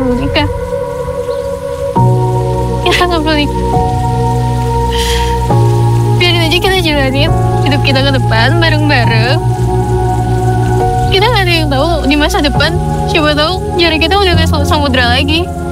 perlu nikah. Kita nggak perlu nikah. Biarin aja kita jalanin hidup kita ke depan bareng-bareng. Kita nggak ada yang tahu di masa depan. Siapa tahu jarak kita udah nggak samudra lagi.